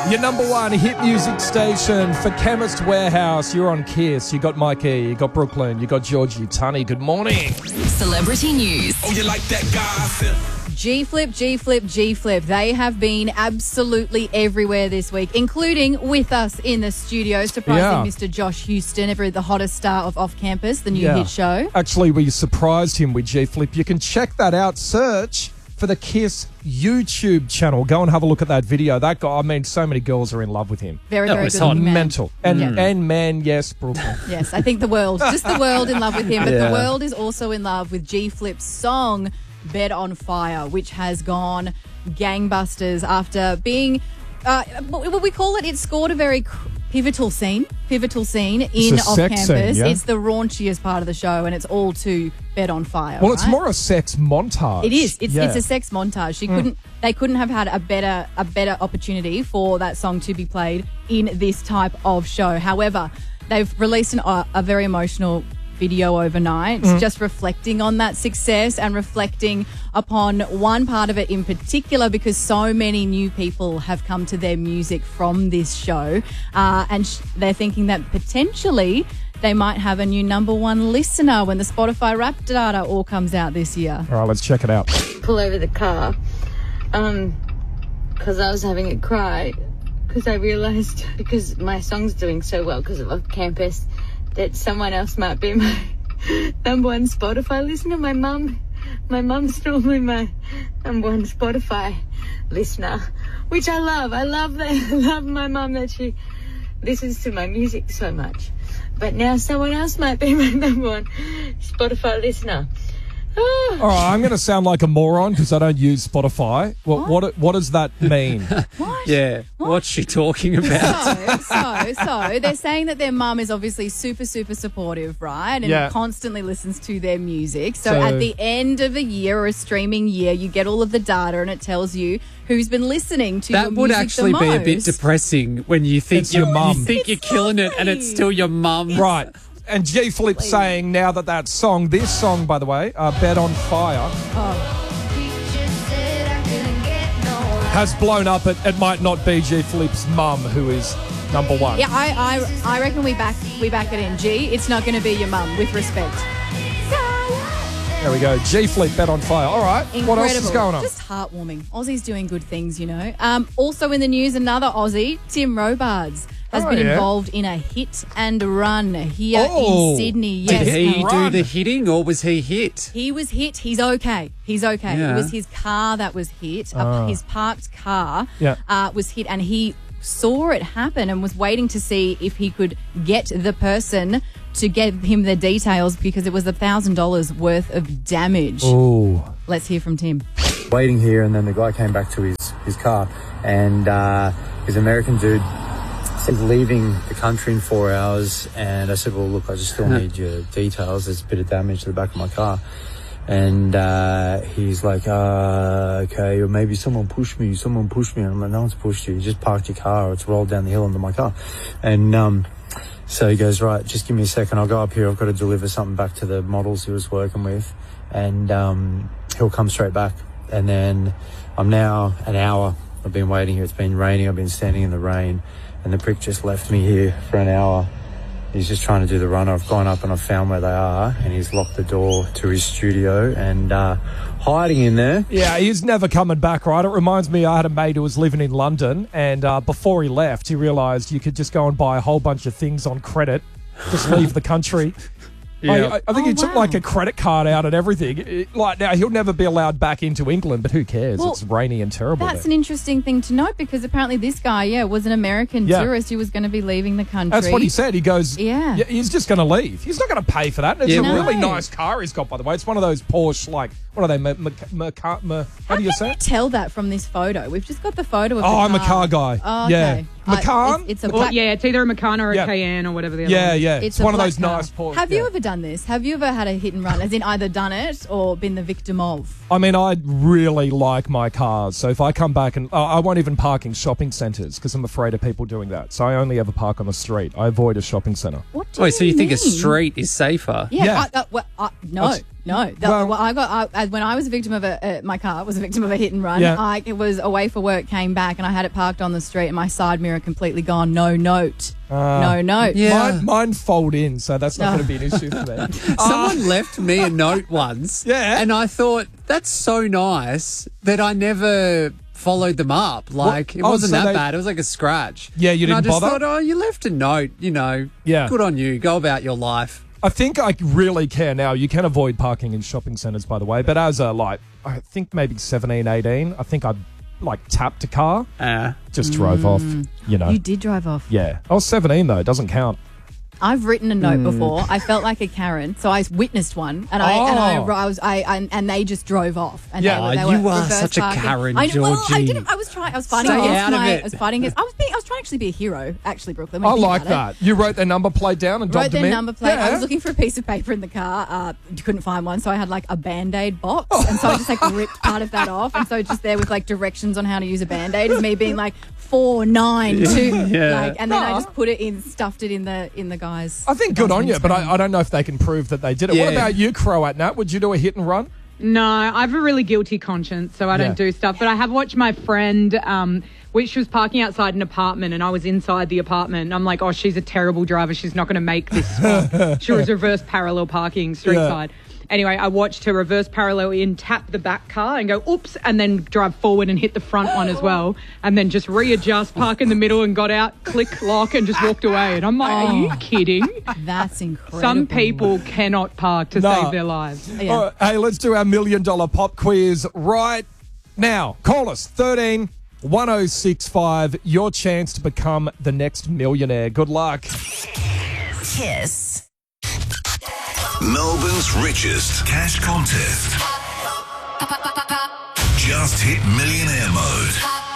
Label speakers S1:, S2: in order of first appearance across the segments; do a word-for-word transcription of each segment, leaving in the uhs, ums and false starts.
S1: Your number one hit music station for Chemist Warehouse. You're on Kiss. You got Mikey, you got Brooklyn, you got Georgie, Tunny. Good morning.
S2: Celebrity news.
S3: Oh, you like that gossip?
S4: G-Flip, G-Flip, G-Flip. They have been absolutely everywhere this week, including with us in the studio, surprising
S1: Yeah.
S4: Mister Josh Houston, ever the hottest star of Off Campus, the new
S1: Yeah.
S4: hit show.
S1: Actually, we surprised him with G-Flip. You can check that out. Search for the Kiss YouTube channel. Go and have a look at that video. That guy, I mean, so many girls are in love with him.
S4: Very,
S5: That
S4: very
S5: was
S4: good
S5: hot.
S4: looking man.
S1: Mental. And,
S4: Yeah.
S1: and man, yes, Brooklyn.
S4: Yes, I think the world, just the world in love with him, but
S1: Yeah.
S4: the world is also in love with G-Flip's song, Bed on Fire, which has gone gangbusters after being, uh, what we call it, it scored a very cr- pivotal scene, pivotal scene in
S1: a
S4: Off
S1: sex
S4: Campus.
S1: scene, yeah?
S4: It's the raunchiest part of the show, and it's all to Bed on Fire.
S1: Well, it's
S4: right?
S1: more a sex montage.
S4: It is. It's
S1: Yeah.
S4: it's a sex montage. She couldn't. They couldn't have had a better a better opportunity for that song to be played in this type of show. However, they've released an, uh, a very emotional video overnight, just reflecting on that success and reflecting upon one part of it in particular, because so many new people have come to their music from this show, uh, and sh- they're thinking that potentially they might have a new number one listener when the Spotify Wrapped data all comes out this year.
S1: All right, let's check it out.
S6: pull over the car um because I was having a cry because I realized, because my song's doing so well because of Off Campus, that someone else might be my number one Spotify listener. My mum my mum's normally my number one Spotify listener, which I love. I love that. I love my mum that she listens to my music so much. But now someone else might be my number one Spotify listener. Oh.
S1: All right, I'm going to sound like a moron because I don't use Spotify. What, what what does that mean?
S4: What?
S5: Yeah. What's she talking about?
S4: So, so, so they're saying that their mum is obviously super, super supportive, right? And
S1: Yeah.
S4: constantly listens to their music. So,
S1: So-
S4: at the end of a year or a streaming year, you get all of the data and it tells you who's been listening to your
S5: That would
S4: music
S5: actually
S4: the
S5: be a bit
S4: most.
S5: depressing when you think
S1: It's your
S5: you're,
S1: mum.
S5: you think you're killing it and it's still your mum.
S1: Right. And G Flip saying now that that song, this song, by the way, uh, Bed on Fire, has blown up. It, it might not be G Flip's mum who is number one.
S4: Yeah, I, I, I reckon we back we back it in. G, it's not going to be your mum, with respect.
S1: There we go. G Flip, Bed on Fire. All right.
S4: Incredible.
S1: What else is going on?
S4: Just heartwarming. Aussie's doing good things, you know. Um, also in the news, another Aussie, Tim Robards, has
S1: Oh,
S4: been
S1: yeah.
S4: involved in a hit and run here
S1: Oh.
S4: in Sydney.
S5: Did
S4: Yes,
S5: he do
S1: Run.
S5: the hitting or was he hit?
S4: he was hit. He's okay. He's okay.
S5: Yeah.
S4: It was his car that was hit. Uh, his parked car
S1: Yeah.
S4: uh, was hit, and he saw it happen and was waiting to see if he could get the person to get him the details, because it was a thousand dollars worth of damage.
S1: Ooh.
S4: Let's hear from Tim.
S7: Waiting here, and then the guy came back to his, his car, and uh, his American dude said leaving the country in four hours, and I said, well, look, I just still need your details. There's a bit of damage to the back of my car. And uh, he's like, uh, okay, or maybe someone pushed me, someone pushed me. And I'm like, no one's pushed you. You just parked your car. It's rolled down the hill into my car. And um, so he goes, right, just give me a second. I'll go up here. I've got to deliver something back to the models he was working with. And um, he'll come straight back. And then I'm now an hour. I've been waiting here. It's been raining. I've been standing in the rain. And the prick just left me here for an hour. He's just trying to do the run. I've gone up and I've found where they are, and he's locked the door to his studio and uh, hiding in there.
S1: Yeah, he's never coming back, right? It reminds me, I had a mate who was living in London, and uh, before he left, he realised you could just go and buy a whole bunch of things on credit, just leave the country.
S5: Yeah.
S1: I, I, I think
S4: Oh,
S1: he took
S4: wow.
S1: like a credit card out and everything. It- like now, he'll never be allowed back into England, but who cares?
S4: Well,
S1: it's rainy and terrible
S4: That's
S1: there.
S4: an interesting thing to note, because apparently this guy, yeah, was an American
S1: Yeah.
S4: tourist who was going to be leaving the country.
S1: That's what he said. He goes,
S4: Yeah.
S1: he's just going to leave. He's not going to pay for that. And it's
S5: Yeah,
S1: a
S4: no.
S1: really nice car he's got, by the way. It's one of those Porsche, like, what are they? Ma- ma- ma- car- ma- how do you
S4: How
S1: say
S4: can you
S1: it?
S4: tell that from this photo? We've just got the photo of
S1: Oh,
S4: the
S1: I'm a
S4: car.
S1: car guy.
S4: Oh,
S1: Yeah.
S4: okay. I-
S1: Macan?
S4: it's, it's a
S8: Well,
S4: black.
S8: yeah, it's either a Macan or a
S1: Yeah.
S8: Cayenne or whatever the other
S1: Yeah,
S8: one is.
S1: yeah.
S4: It's
S1: It's,
S4: a
S1: one of
S4: black
S1: those
S4: car.
S1: nice Porsche.
S4: Have
S1: yeah.
S4: you ever done this? Have you ever had a hit and run, as in either done it or been the victim of?
S1: I mean, I really like my cars. So if I come back and oh, I won't even park in shopping centres because I'm afraid of people doing that. So I only ever park on the street. I avoid a shopping centre.
S4: What do
S5: Oh,
S4: you
S5: so you think a
S4: mean?
S5: street is safer?
S4: Yeah.
S1: Yeah.
S4: I, uh, well, I, no,
S1: That's-
S4: No, the,
S1: Well-
S4: well, I got I, when I was a victim of a uh, my car was a victim of a hit and run.
S1: Yeah.
S4: I it was away for work, came back, and I had it parked on the street, and my side mirror completely gone. No note, no note.
S5: Yeah.
S1: Mine, mine fold in, so that's not
S4: Oh.
S1: going to be an issue for me.
S5: Someone left me a note once.
S1: Yeah.
S5: And I thought, that's so nice that I never followed them up. Like, it
S1: Oh,
S5: wasn't
S1: so
S5: that
S1: they-
S5: bad. It was like a scratch.
S1: Yeah, you
S5: and
S1: didn't
S5: I just
S1: bother?
S5: thought, oh, you left a note, you know.
S1: Yeah.
S5: Good on you. Go about your life.
S1: I think I really care now. You can avoid parking in shopping centres, by the way. But as a, like, I think maybe seventeen, eighteen, I think I, like, tapped a car,
S5: Uh,
S1: just drove off, you know.
S4: You did drive off.
S1: Yeah. I was seventeen, though. It doesn't count.
S4: I've written a note
S1: Hmm.
S4: before. I felt like a Karen, so I witnessed one, and I and I,
S1: Oh.
S4: I was I and, and they just drove off. And
S1: Yeah.
S4: they were,
S5: Oh,
S4: they
S5: you
S4: were
S5: are
S4: reverse
S5: such a
S4: parking.
S5: Karen,
S4: I, well, I
S5: Georgie.
S4: didn't. I was trying. I was fighting
S5: Stay
S4: against
S5: out of
S4: my.
S5: it.
S4: I was fighting against. I was being. I was trying to actually be a hero. Actually, Brooklyn. when
S1: I
S4: you think
S1: like
S4: about it.
S1: that. You wrote their number plate down and
S4: Wrote
S1: dubbed
S4: their
S1: them in?
S4: number plate. I
S1: Yeah.
S4: was looking for a piece of paper in the car. Uh, couldn't find one, so I had like a Band-Aid box, and so I just like ripped part of that off, and so just there with like directions on how to use a Band-Aid is me being like four nine two,
S5: Yeah.
S4: like, and then I
S1: No.
S4: just put it in, stuffed it in the in the guy's.
S1: I think
S4: the
S1: good
S4: guy's
S1: on you, but
S4: windscreen.
S1: I, I don't know if they can prove that they did it. What
S5: Yeah.
S1: about you, Croat Nat? Would you do a hit and run?
S2: No, I have a really guilty conscience, so I
S1: Yeah.
S2: don't do stuff. But I have watched my friend, um, which she was parking outside an apartment, and I was inside the apartment. And I'm like, oh, she's a terrible driver. She's not going to make this spot. She was reverse parallel parking street
S1: Yeah.
S2: side. Anyway, I watched her reverse parallel in, tap the back car and go, oops, and then drive forward and hit the front one as well. And then just readjust, park in the middle and got out, click, lock, and just walked away. And I'm like, are you kidding?
S4: That's incredible.
S2: Some people cannot park to
S1: No.
S2: save their lives.
S4: Yeah.
S1: All right, hey, let's do our million dollar pop quiz right now. Call us thirteen one oh six five. Your chance to become the next millionaire. Good luck.
S3: Kiss.
S8: Melbourne's richest cash contest. Just hit millionaire mode.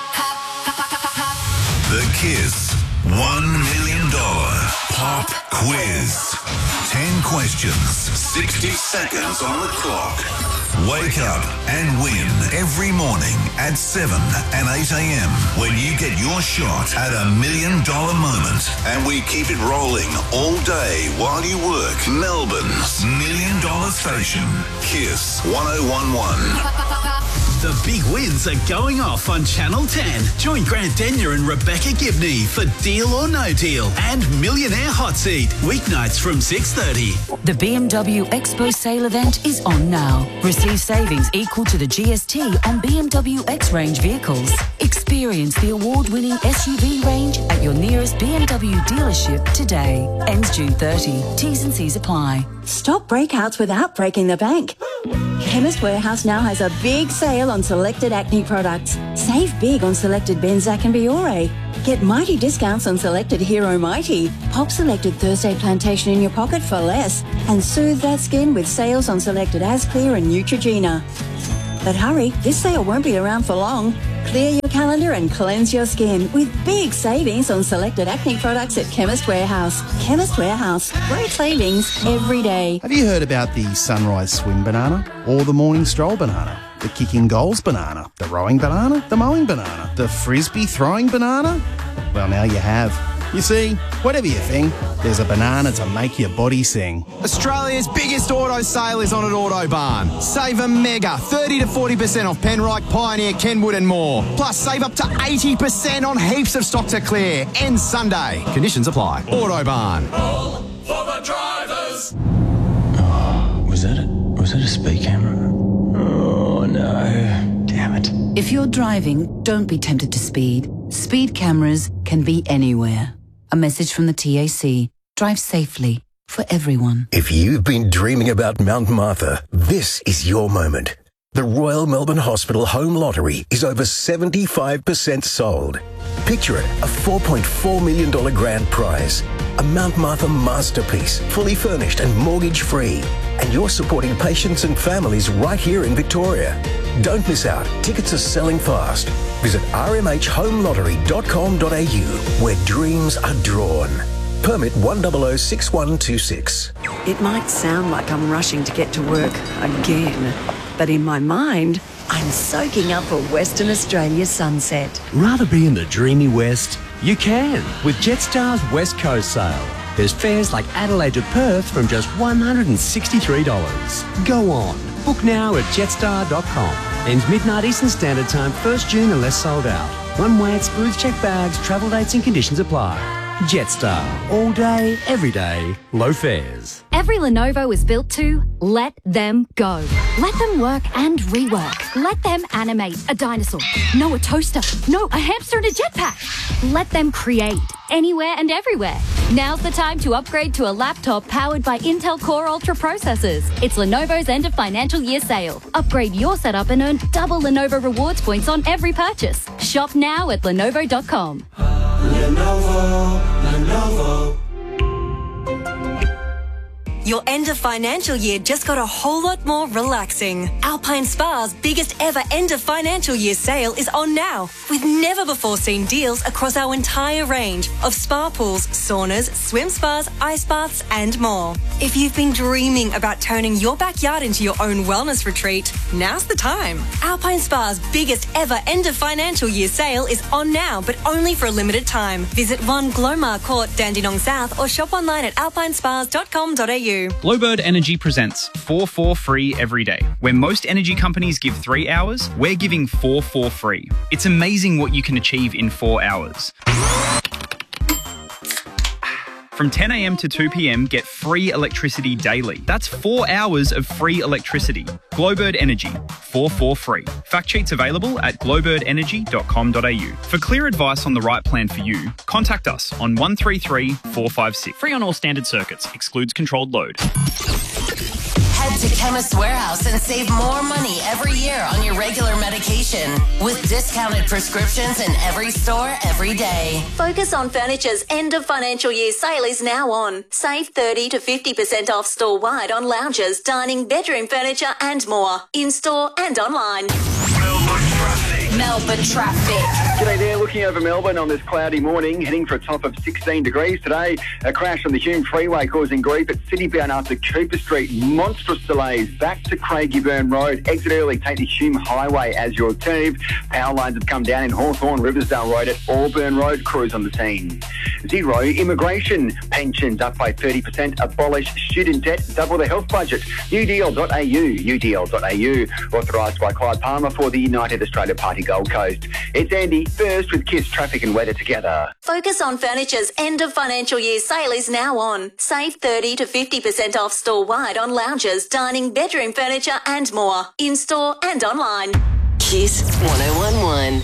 S8: The Kiss one million dollars pop quiz. ten questions, sixty seconds on the clock. Wake up and win every morning at seven and eight a.m. when you get your shot at a million dollar moment. And we keep it rolling all day while you work. Melbourne's million dollar station. Kiss one oh one one.
S9: The big wins are going off on Channel ten. Join Grant Denyer and Rebecca Gibney for Deal or No Deal and Millionaire Hot Seat. Weeknights from six thirty.
S3: The B M W Expo sale event is on now. Receive savings equal to the G S T on B M W X-Range vehicles. Experience the award-winning S U V range at your nearest B M W dealership today. Ends June thirtieth. T's and C's apply.
S10: Stop breakouts without breaking the bank. Chemist Warehouse now has a big sale on selected acne products. Save big on selected Benzac and Biore. Get mighty discounts on selected Hero Mighty. Pop selected Thursday Plantation in your pocket for less. And soothe that skin with sales on selected Asclear and Neutrogena. But hurry, this sale won't be around for long. Clear your calendar and cleanse your skin with big savings on selected acne products at Chemist Warehouse. Chemist Warehouse. Great savings every day.
S11: Have you heard about the sunrise swim banana or the morning stroll banana? The kicking goals banana, the rowing banana, the mowing banana, the frisbee throwing banana? Well, now you have. You see, whatever you think, there's a banana to make your body sing.
S12: Australia's biggest auto sale is on at Autobarn. Save a mega thirty to forty percent off Penrite, Pioneer, Kenwood and more. Plus save up to eighty percent on heaps of stock to clear. Ends Sunday. Conditions apply. Autobarn.
S8: All for the drivers.
S13: Was that a, was that a speed camera? Oh no. Damn it.
S3: If you're driving, don't be tempted to speed. Speed cameras can be anywhere. A message from the T A C. Drive safely for everyone.
S14: If you've been dreaming about Mount Martha, this is your moment. The Royal Melbourne Hospital Home Lottery is over seventy-five percent sold. Picture it, a four point four million dollars grand prize. A Mount Martha masterpiece, fully furnished and mortgage-free. And you're supporting patients and families right here in Victoria. Don't miss out. Tickets are selling fast. Visit r m h home lottery dot com dot a u, where dreams are drawn. Permit one zero zero six one two six.
S10: It might sound like I'm rushing to get to work again, but in my mind, I'm soaking up a Western Australia sunset.
S15: Rather be in the dreamy West? You can with Jetstar's West Coast sale. There's fares like Adelaide to Perth from just one hundred sixty-three dollars. Go on. Book now at jetstar dot com. Ends midnight Eastern Standard Time, first June unless sold out. One way at smooth check bags, travel dates and conditions apply. Jetstar. All day, every day, low fares.
S16: Every Lenovo is built to let them go. Let them work and rework. Let them animate a dinosaur. No, a toaster. No, a hamster in a jetpack. Let them create anywhere and everywhere. Now's the time to upgrade to a laptop powered by Intel Core Ultra processors. It's Lenovo's end of financial year sale. Upgrade your setup and earn double Lenovo rewards points on every purchase. Shop now at lenovo dot com.
S17: Lenovo, Lenovo.
S18: Your end of financial year just got a whole lot more relaxing. Alpine Spa's biggest ever end of financial year sale is on now, with never before seen deals across our entire range of spa pools, saunas, swim spas, ice baths and more. If you've been dreaming about turning your backyard into your own wellness retreat, now's the time. Alpine Spa's biggest ever end of financial year sale is on now, but only for a limited time. Visit one Glomar Court, Dandenong South, or shop online at alpine spas dot com dot a u.
S19: Glowbird Energy presents four four free every day. Where most energy companies give three hours, we're giving four four free. It's amazing what you can achieve in four hours. From ten a m to two p m, get free electricity daily. That's four hours of free electricity. Glowbird Energy, four four free. Fact sheets available at glowbird energy dot com dot a u. For clear advice on the right plan for you, contact us on one three three, four five six. Free on all standard circuits. Excludes controlled load.
S20: Head to Chemist Warehouse and save more money every year on your regular medication with discounted prescriptions in every store every day.
S21: Focus on Furniture's end of financial year sale is now on. Save thirty to fifty percent off store-wide on lounges, dining, bedroom furniture and more. In-store and online.
S20: Melbourne traffic.
S22: G'day there, looking over Melbourne on this cloudy morning, heading for a top of sixteen degrees today. A crash on the Hume Freeway causing grief at Citybound after Cooper Street. Monstrous delays back to Craigieburn Road. Exit early, take the Hume Highway as your alternative. Power lines have come down in Hawthorne, Riversdale Road at Auburn Road. Crews on the scene. Zero immigration. Pensions up by thirty percent. Abolish student debt. Double the health budget. U D L dot A U. U D L dot A U. Authorised by Clyde Palmer for the United Australia Party Gold Coast. It's Andy, first with Kiss Traffic and Weather together.
S21: Focus on Furniture's end of financial year sale is now on. Save thirty to fifty percent off store-wide on lounges, dining, bedroom furniture and more. In-store and online.
S20: Kiss one oh one one.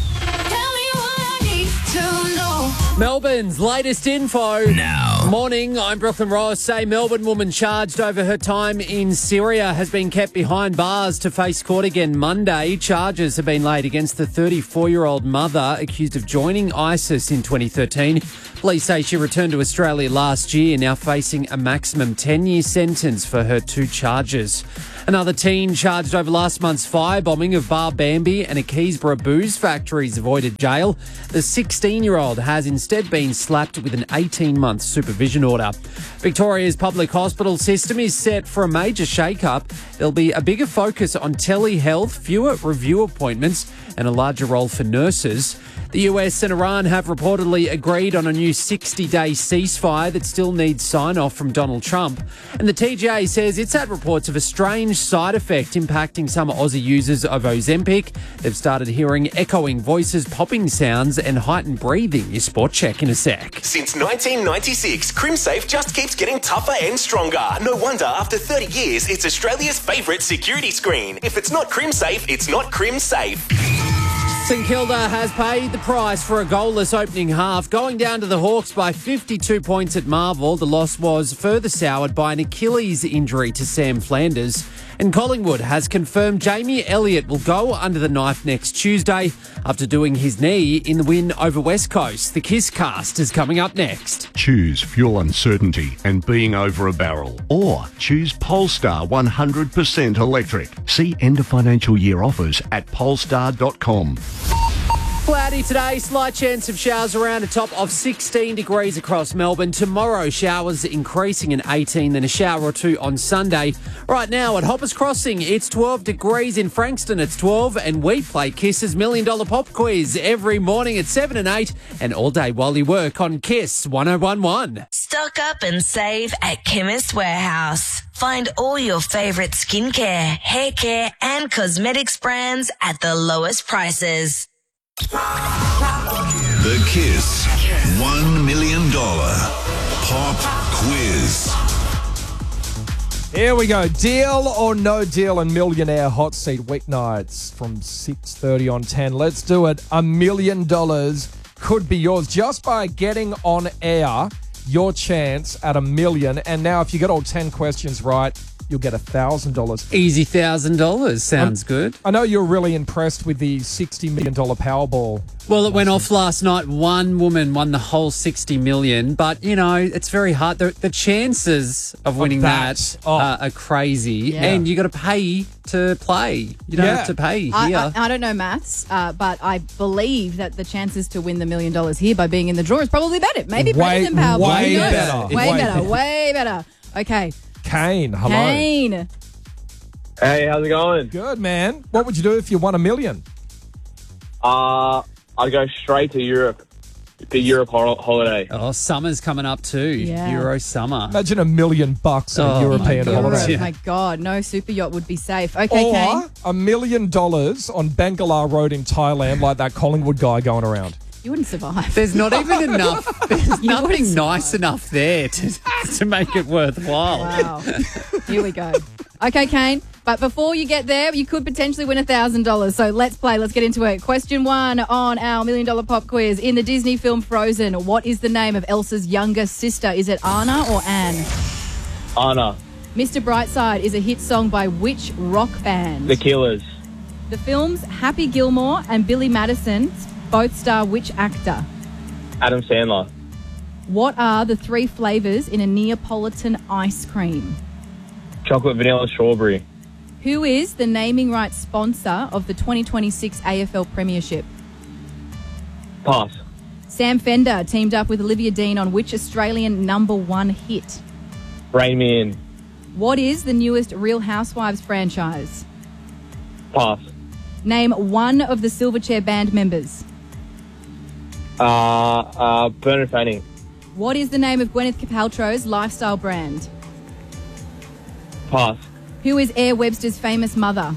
S5: Melbourne's latest info.
S8: Now.
S5: Morning, I'm Brooklyn Ross. A Melbourne woman charged over her time in Syria has been kept behind bars to face court again Monday. Charges have been laid against the thirty-four-year-old mother accused of joining ISIS in twenty thirteen. Police say she returned to Australia last year, now facing a maximum ten-year sentence for her two charges. Another teen charged over last month's firebombing of Bar Bambi and a Keysborough booze factory's avoided jail. The sixteen-year-old has instead been slapped with an eighteen-month supervision order. Victoria's public hospital system is set for a major shake-up. There'll be a bigger focus on telehealth, fewer review appointments and a larger role for nurses. The U S and Iran have reportedly agreed on a new sixty-day ceasefire that still needs sign-off from Donald Trump. And the T G A says it's had reports of a strange side effect impacting some Aussie users of Ozempic. They've started hearing echoing voices, popping sounds and heightened breathing. Your sport check in a sec.
S23: Since nineteen ninety-six, CrimSafe just keeps getting tougher and stronger. No wonder after thirty years, it's Australia's favourite security screen. If it's not CrimSafe, it's not CrimSafe.
S5: St Kilda has paid the price for a goalless opening half, going down to the Hawks by fifty-two points at Marvel. The loss was further soured by an Achilles injury to Sam Flanders. And Collingwood has confirmed Jamie Elliott will go under the knife next Tuesday after doing his knee in the win over West Coast. The Kiss Cast is coming up next.
S24: Choose fuel uncertainty and being over a barrel. Or choose Polestar one hundred percent electric. See end of financial year offers at polestar dot com.
S5: Cloudy today, slight chance of showers around a top of sixteen degrees across Melbourne. Tomorrow, showers increasing in eighteen, then a shower or two on Sunday. Right now at Hoppers Crossing, it's twelve degrees. In Frankston, it's twelve, and we play Kiss's Million Dollar Pop Quiz every morning at seven and eight, and all day while you work on Kiss one oh one one.
S2: Stock up and save at Chemist Warehouse. Find all your favourite skincare, hair care and cosmetics brands at the lowest prices.
S8: The Kiss one million dollars Pop Quiz.
S1: Here we go. Deal or no deal and Millionaire Hot Seat weeknights from six thirty on ten. Let's do it. A million dollars could be yours just by getting on air. Your chance at a million. And now if you get all ten questions right, you'll get one thousand dollars.
S5: Easy one thousand dollars. Sounds
S1: I'm,
S5: good.
S1: I know you're really impressed with the sixty million dollars Powerball.
S5: Well, it went off last night. One woman won the whole sixty million dollars, but, you know, it's very hard. The, the chances of winning
S1: of that,
S5: that,
S1: oh.
S5: uh, are crazy,
S4: Yeah.
S5: and you got to pay to play. You don't
S1: Yeah.
S5: have to pay here.
S4: I, I, I don't know maths, uh, but I believe that the chances to win the million dollars here by being in the draw is probably better. Maybe
S1: Way-
S4: better than Powerball.
S1: way
S4: Who knows?
S1: better.
S4: Way
S1: Way
S4: better.
S1: better.
S4: Way better. Okay.
S1: Kane, hello.
S4: Kane.
S6: Hey, how's it going?
S1: Good, man. What would you do if you won a million?
S6: Uh, I'd go straight to Europe. The Europe hol- holiday.
S5: Oh, summer's coming up too.
S4: Yeah.
S5: Euro summer.
S1: Imagine a million bucks on
S5: Oh,
S1: a European
S4: Europe.
S1: holiday.
S4: My God, no super yacht would be safe. Okay,
S1: Or
S4: Kane.
S1: a million dollars on Bangalore Road in Thailand like that Collingwood guy going around.
S4: You wouldn't survive.
S5: There's not even enough. There's
S4: You
S5: nothing
S4: wouldn't
S5: nice enough there to, to make it worthwhile.
S4: Wow. Here we go. Okay, Kane. But before you get there, you could potentially win one thousand dollars. So let's play. Let's get into it. Question one on our million dollar pop quiz. In the Disney film Frozen, what is the name of Elsa's younger sister? Is it Anna or Anne?
S6: Anna.
S4: Mister Brightside is a hit song by which rock band?
S6: The Killers.
S4: The films Happy Gilmore and Billy Madison both star which actor?
S6: Adam Sandler.
S4: What are the three flavours in a Neapolitan ice cream?
S6: Chocolate, vanilla, strawberry.
S4: Who is the naming rights sponsor of the twenty twenty-six A F L Premiership?
S6: Pass.
S4: Sam Fender teamed up with Olivia Dean on which Australian number one hit?
S6: Rain Me In.
S4: What is the newest Real Housewives franchise?
S6: Pass.
S4: Name one of the Silverchair band members.
S6: Uh, uh, Bernard Fanning.
S4: What is the name of Gwyneth Paltrow's lifestyle brand?
S6: Pass.
S4: Who is Air Webster's famous mother?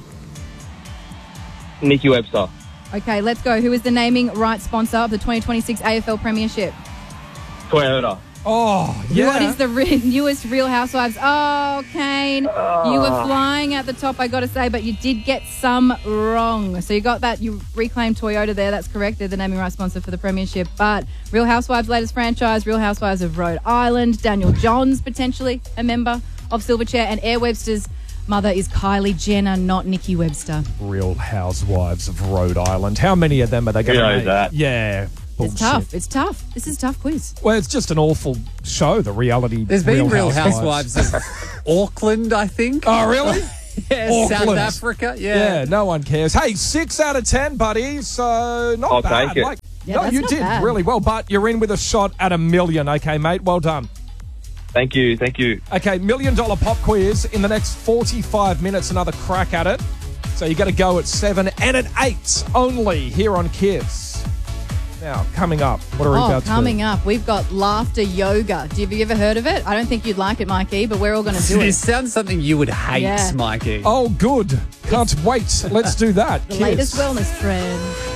S6: Nikki Webster.
S4: Okay, let's go. Who is the naming rights sponsor of the twenty twenty-six A F L Premiership?
S6: Toyota.
S1: Oh,
S4: What is the re- newest Real Housewives? Oh, Kane, you were flying at the top, I got to say, but you did get some wrong. So you got that. You reclaimed Toyota there. That's correct. They're the naming rights sponsor for the Premiership. But Real Housewives' latest franchise, Real Housewives of Rhode Island. Daniel Johns, potentially a member of Silverchair. And Air Webster's mother is Kylie Jenner, not Nikki Webster.
S1: Real Housewives of Rhode Island. How many of them are they going to
S6: Who knows
S1: make?
S6: that?
S1: Yeah. Bullshit.
S4: It's tough. It's tough. This is a tough quiz.
S1: Well, it's just an awful show, the reality.
S5: There's been Real Housewives of Auckland, I think.
S1: Oh, really?
S5: Yeah, South
S1: Auckland.
S5: Africa. Yeah.
S1: Yeah, no one cares. Hey, six out of ten, buddy. So not
S6: I'll
S1: bad.
S6: take it.
S1: Like,
S4: Yeah,
S1: no,
S4: that's
S1: you
S4: not
S1: did
S4: bad.
S1: really well, but you're in with a shot at a million. Okay, mate. Well done.
S6: Thank you, thank you.
S1: Okay, million dollar pop quiz in the next forty-five minutes. Another crack at it. So you got to go at seven and at eight only here on Kiss. Now, coming up, what are we
S4: Oh,
S1: about to do?
S4: coming up, we've got laughter yoga. Have you ever heard of it? I don't think you'd like it, Mikey, but we're all going to do
S5: This
S4: it.
S5: sounds something you would hate,
S4: Yeah.
S5: Mikey.
S1: Oh, good. Can't wait. Let's do that.
S4: The
S1: Kiss.
S4: latest wellness trend.